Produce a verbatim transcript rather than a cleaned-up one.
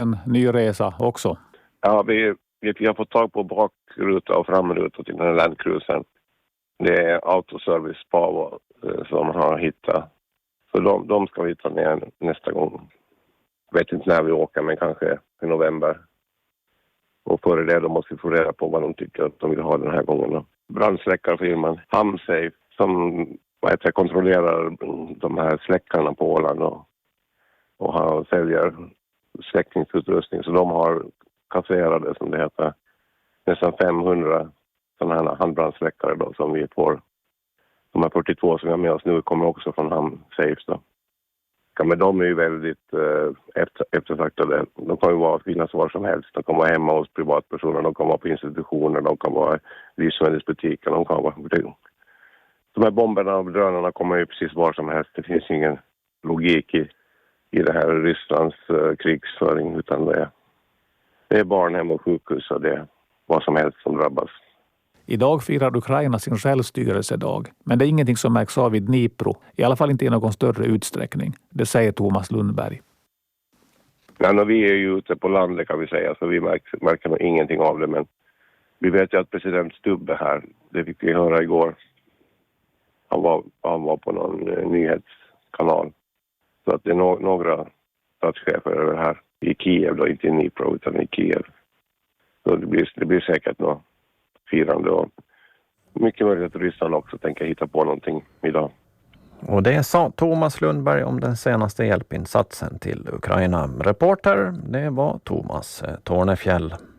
En ny resa också. Ja, vi, vi har fått tag på bakruta och framruta till den här Landcruisen. Det är Autoservice Pavo eh, som har hittat. Så de, de ska vi ta ner nästa gång. Jag vet inte när vi åker, men kanske i november. Och före det då måste vi få reda på vad de tycker att de vill ha den här gången. Då. Brandsläckarfirman Hamsafe som vad heter, kontrollerar de här släckarna på Åland och, och har, säljer släckningsutrustning. Så de har kasserade, som det heter, nästan femhundra sådana här handbrandsläckare då, som vi får. De här fyrtiotvå som vi har med oss nu kommer också från Hamsafe då. Ja, men de är ju väldigt eh, efter, eftersaktade. De kan ju vara, finnas var som helst. De kan vara hemma hos privatpersoner, de kan vara på institutioner, de kan vara i livsmedelsbutiker, de kan vara... De här bomberna och drönarna kommer ju precis var som helst. Det finns ingen logik i, i det här Rysslands eh, krigsföring, utan det är, det är barnhem och sjukhus och det är vad som helst som drabbas. Idag firar Ukraina sin självstyrelsedag, men det är ingenting som märks av i Dnipro, i alla fall inte i någon större utsträckning. Det säger Thomas Lundberg. Ja, när vi är ju ute på landet kan vi säga, så vi märker, märker nog ingenting av det, men vi vet ju att president Stubbe här, det fick vi höra igår, han var, han var på någon eh, nyhetskanal. Så att det är no- några statschefer över här i Kiev då, inte i Dnipro utan i Kiev. Så det blir, det blir säkert något firande och mycket möjligt att Ryssland också tänker hitta på någonting idag. Och det sa Thomas Lundberg om den senaste hjälpinsatsen till Ukraina. Reporter, det var Thomas Tornefjäll.